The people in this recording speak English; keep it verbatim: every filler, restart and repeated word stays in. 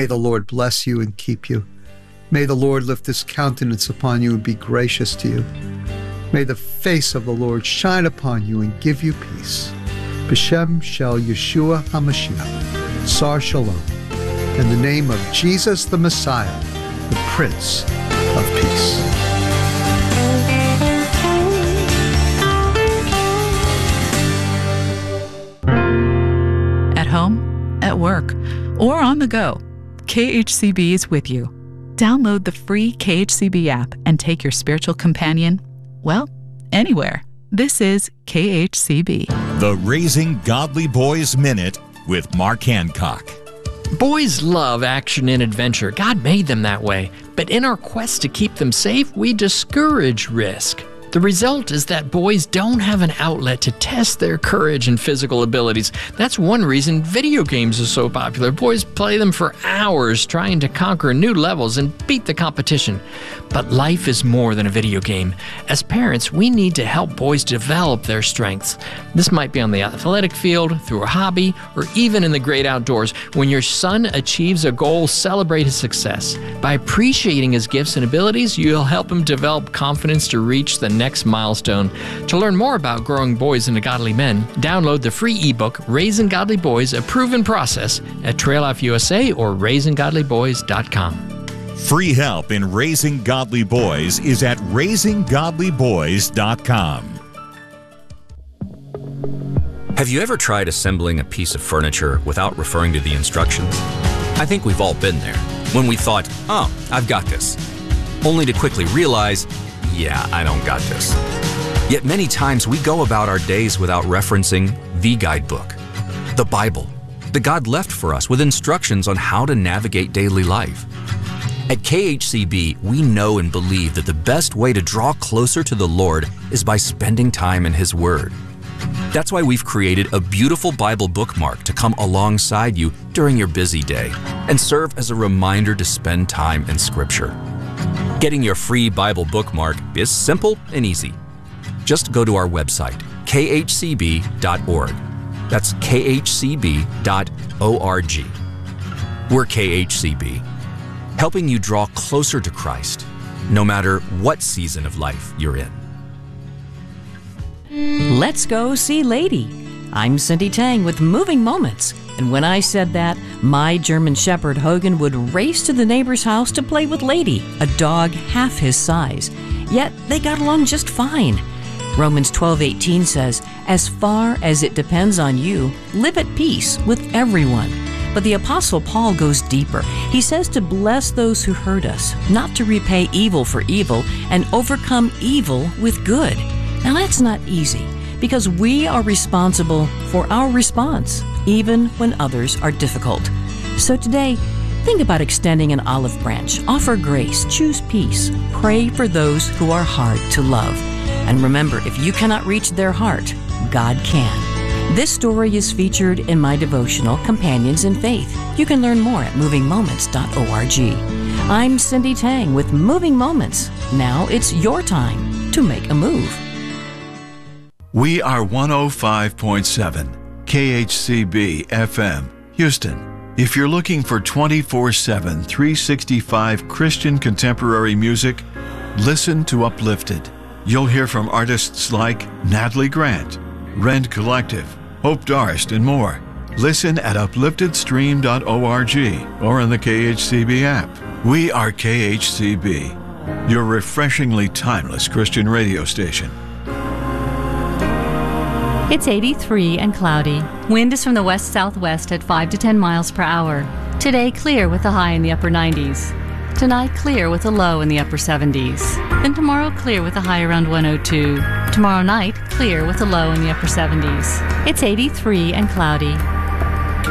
May the Lord bless you and keep you. May the Lord lift his countenance upon you and be gracious to you. May the face of the Lord shine upon you and give you peace. B'Shem Shel Yeshua HaMashiach, Sar Shalom, in the name of Jesus the Messiah, the Prince of Peace. At home, at work, or on the go, K H C B is with you. Download the free K H C B app and take your spiritual companion, well, anywhere. This is K H C B. The Raising Godly Boys Minute with Mark Hancock. Boys love action and adventure. God made them that way. But in our quest to keep them safe, we discourage risk. The result is that boys don't have an outlet to test their courage and physical abilities. That's one reason video games are so popular. Boys play them for hours trying to conquer new levels and beat the competition. But life is more than a video game. As parents, we need to help boys develop their strengths. This might be on the athletic field, through a hobby, or even in the great outdoors. When your son achieves a goal, celebrate his success. By appreciating his gifts and abilities, you'll help him develop confidence to reach the next milestone. To learn more about growing boys into godly men, download the free ebook, Raising Godly Boys, A Proven Process, at Trail Life U S A or raising godly boys dot com. Free help in Raising Godly Boys is at raising godly boys dot com. Have you ever tried assembling a piece of furniture without referring to the instructions? I think we've all been there, when we thought, oh, I've got this, only to quickly realize, yeah, I don't got this. Yet many times we go about our days without referencing the guidebook, the Bible, that God left for us with instructions on how to navigate daily life. At K H C B, we know and believe that the best way to draw closer to the Lord is by spending time in His Word. That's why we've created a beautiful Bible bookmark to come alongside you during your busy day and serve as a reminder to spend time in Scripture. Getting your free Bible bookmark is simple and easy. Just go to our website, k h c b dot org. That's k h c b dot org. We're K H C B, helping you draw closer to Christ, no matter what season of life you're in. Let's go see Lady. I'm Cindy Tang with Moving Moments. And when I said that, my German Shepherd Hogan would race to the neighbor's house to play with Lady, a dog half his size. Yet they got along just fine. Romans twelve eighteen says, as far as it depends on you, live at peace with everyone. But the Apostle Paul goes deeper. He says to bless those who hurt us, not to repay evil for evil, and overcome evil with good. Now that's not easy, because we are responsible for our response, even when others are difficult. So today, think about extending an olive branch, offer grace, choose peace, pray for those who are hard to love. And remember, if you cannot reach their heart, God can. This story is featured in my devotional, Companions in Faith. You can learn more at moving moments dot org. I'm Cindy Tang with Moving Moments. Now it's your time to make a move. We are one oh five point seven K H C B F M, Houston. If you're looking for twenty-four seven, three sixty-five Christian contemporary music, listen to Uplifted. You'll hear from artists like Natalie Grant, Rend Collective, Hope Darst, and more. Listen at uplifted stream dot org or on the K H C B app. We are K H C B, your refreshingly timeless Christian radio station. It's eighty-three and cloudy. Wind is from the west-southwest at five to ten miles per hour. Today, clear with a high in the upper nineties. Tonight, clear with a low in the upper seventies. Then tomorrow, clear with a high around one oh two. Tomorrow night, clear with a low in the upper seventies. It's eighty-three and cloudy.